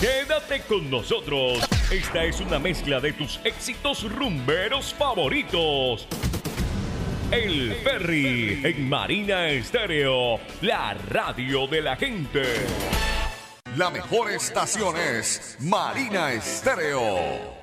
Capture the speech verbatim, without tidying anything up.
Quédate con nosotros. Esta es una mezcla de tus éxitos rumberos favoritos. El Ferry en Marina Estéreo, la radio de la gente. La mejor estación es Marina Estéreo.